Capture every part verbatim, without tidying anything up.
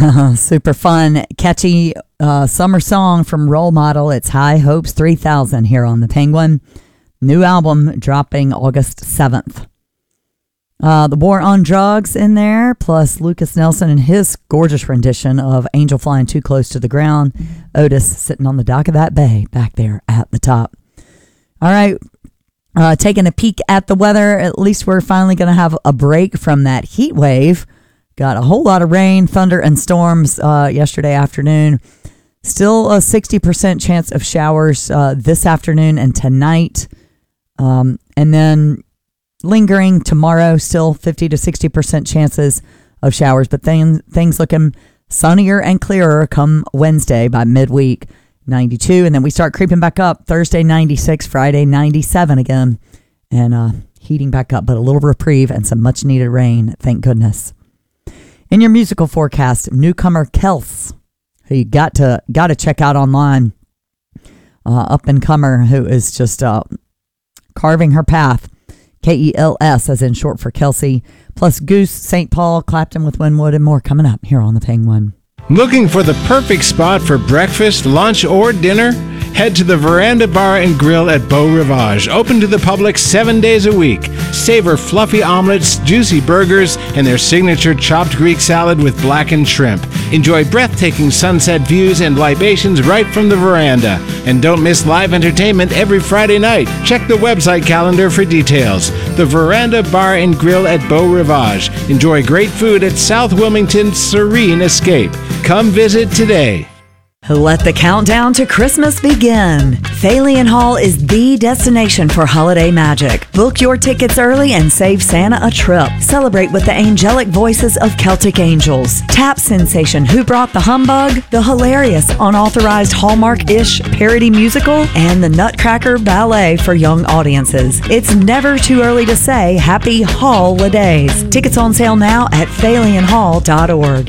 Super fun, catchy uh, summer song from Role Model. It's High Hopes three thousand here on the Penguin. New album dropping August seventh. Uh, the War on Drugs in there, plus Lucas Nelson and his gorgeous rendition of Angel Flying Too Close to the Ground. Otis sitting on the dock of that bay back there at the top. All right, uh, taking a peek at the weather. At least we're finally going to have a break from that heat wave. Got a whole lot of rain, thunder, and storms uh, yesterday afternoon. Still a sixty percent chance of showers uh, this afternoon and tonight. Um, and then lingering tomorrow, still fifty to sixty percent chances of showers, but then things looking sunnier and clearer come Wednesday by midweek, ninety-two. And then we start creeping back up Thursday, ninety-six, Friday, ninety-seven again, and uh, heating back up, but a little reprieve and some much needed rain. Thank goodness. In your musical forecast, newcomer Kels, who you got to, got to check out online, uh, up and comer who is just, uh, carving her path. K E L S as in short for Kelsey, plus Goose, Saint Paul, Clapton with Winwood, and more coming up here on the Penguin. Looking for the perfect spot for breakfast, lunch, or dinner? Head to the Veranda Bar and Grill at Beau Rivage, open to the public seven days a week. Savor fluffy omelets, juicy burgers, and their signature chopped Greek salad with blackened shrimp. Enjoy breathtaking sunset views and libations right from the veranda. And don't miss live entertainment every Friday night. Check the website calendar for details. The Veranda Bar and Grill at Beau Rivage. Enjoy great food at South Wilmington's Serene Escape. Come visit today. Let the countdown to Christmas begin. Thalian Hall is the destination for holiday magic. Book your tickets early and save Santa a trip. Celebrate with the angelic voices of Celtic angels. Tap sensation Who Brought the Humbug? The hilarious unauthorized Hallmark-ish parody musical, and the Nutcracker Ballet for young audiences. It's never too early to say happy holidays. Tickets on sale now at thalian hall dot org.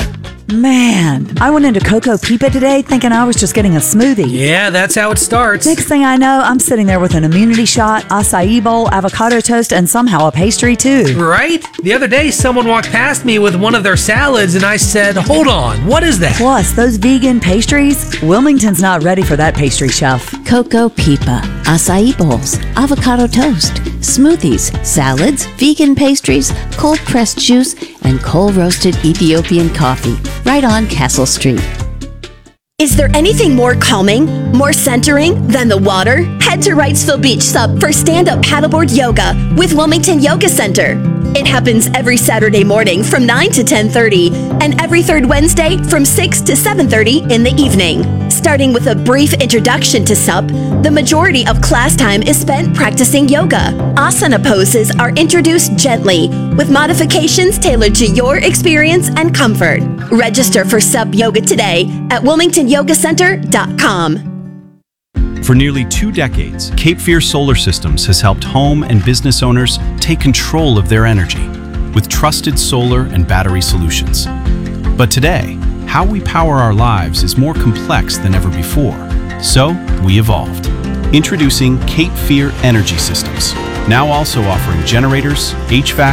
Man, I went into Coco Pipa today thinking I was just getting a smoothie. Yeah, that's how it starts. Next thing I know, I'm sitting there with an immunity shot, acai bowl, avocado toast, and somehow a pastry too. Right? The other day, someone walked past me with one of their salads, and I said, hold on, what is that? Plus, those vegan pastries? Wilmington's not ready for that pastry, chef. Coco Pipa, acai bowls, avocado toast, smoothies, salads, vegan pastries, cold-pressed juice, and cold-roasted Ethiopian coffee. Right on Castle Street. Is there anything more calming, more centering than the water? Head to Wrightsville Beach Sup for stand-up paddleboard yoga with Wilmington Yoga Center. It happens every Saturday morning from nine to ten thirty and every third Wednesday from six to seven thirty in the evening. Starting with a brief introduction to SUP, the majority of class time is spent practicing yoga. Asana poses are introduced gently, with modifications tailored to your experience and comfort. Register for SUP Yoga today at wilmington yoga center dot com. For nearly two decades, Cape Fear Solar Systems has helped home and business owners take control of their energy with trusted solar and battery solutions. But today, how we power our lives is more complex than ever before. So, we evolved. Introducing Cape Fear Energy Systems, now also offering generators, H V A C,